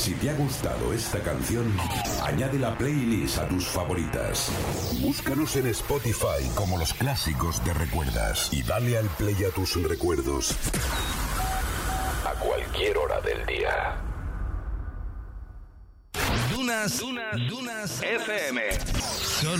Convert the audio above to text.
Si te ha gustado esta canción, añade la playlist a tus favoritas. Búscanos en Spotify como Los Clásicos Te Recuerdas y dale al play a tus recuerdos a cualquier hora del día. Dunas FM.